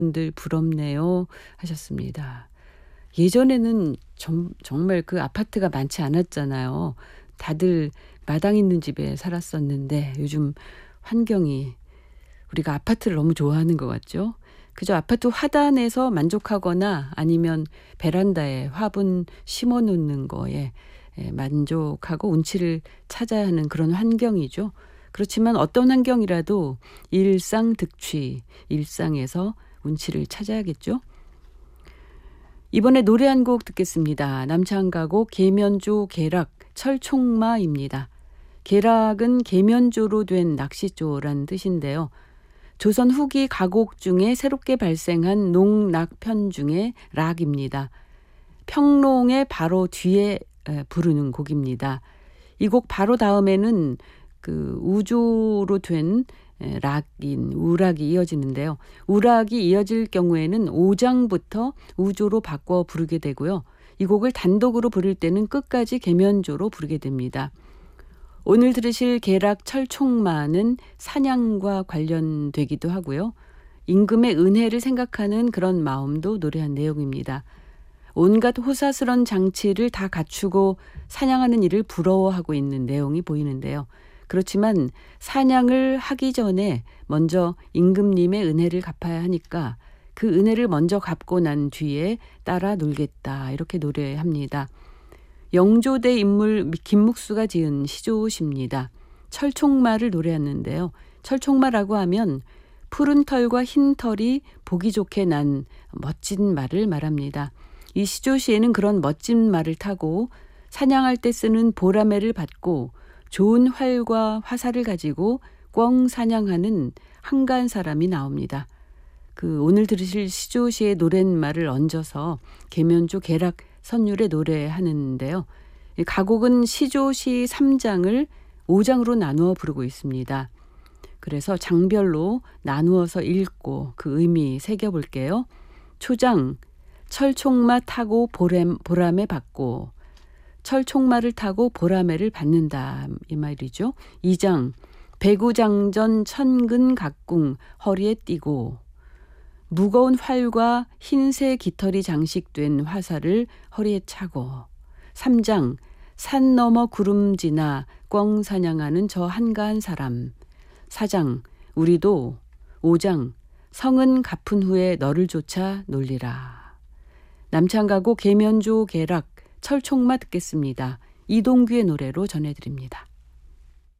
분들 부럽네요 하셨습니다. 예전에는 정말 그 아파트가 많지 않았잖아요. 다들 마당 있는 집에 살았었는데 요즘 환경이 우리가 아파트를 너무 좋아하는 것 같죠. 그저 아파트 화단에서 만족하거나 아니면 베란다에 화분 심어 놓는 거에 만족하고 운치를 찾아야 하는 그런 환경이죠. 그렇지만 어떤 환경이라도 일상득취, 일상에서 운치를 찾아야겠죠. 이번에 노래 한 곡 듣겠습니다. 남창가곡 계면조 계락 철총마입니다. 계락은 계면조로 된 낚시조란 뜻인데요. 조선 후기 가곡 중에 새롭게 발생한 농락편 중에 락입니다. 평롱의 바로 뒤에 부르는 곡입니다. 이 곡 바로 다음에는 그 우조로 된 락인 우락이 이어지는데요. 우락이 이어질 경우에는 오장부터 우조로 바꿔 부르게 되고요. 이 곡을 단독으로 부를 때는 끝까지 계면조로 부르게 됩니다. 오늘 들으실 계락 철총마는 사냥과 관련되기도 하고요. 임금의 은혜를 생각하는 그런 마음도 노래한 내용입니다. 온갖 호사스런 장치를 다 갖추고 사냥하는 일을 부러워하고 있는 내용이 보이는데요. 그렇지만 사냥을 하기 전에 먼저 임금님의 은혜를 갚아야 하니까 그 은혜를 먼저 갚고 난 뒤에 따라 놀겠다 이렇게 노래합니다. 영조대 인물 김묵수가 지은 시조시입니다. 철총마를 노래하는데요. 철총마라고 하면 푸른 털과 흰 털이 보기 좋게 난 멋진 말을 말합니다. 이 시조시에는 그런 멋진 말을 타고 사냥할 때 쓰는 보라매를 받고 좋은 활과 화살을 가지고 꿩 사냥하는 한가한 사람이 나옵니다. 오늘 들으실 시조시의 노랫말을 얹어서 계면조 계락 선율의 노래하는데요. 가곡은 시조시 3장을 5장으로 나누어 부르고 있습니다. 그래서 장별로 나누어서 읽고 그 의미 새겨볼게요. 초장, 철총마 타고 보라매 받고 철총마를 타고 보라매를 받는다 이 말이죠. 2장, 배구장전 천근 각궁 허리에 띠고 무거운 활과 흰새 깃털이 장식된 화살을 허리에 차고 3장 산 너머 구름 지나 꿩 사냥하는 저 한가한 사람 4장 우리도 5장 성은 갚은 후에 너를 쫓아 놀리라. 남창가곡 계면조 계락 철총마 듣겠습니다. 이동규의 노래로 전해드립니다.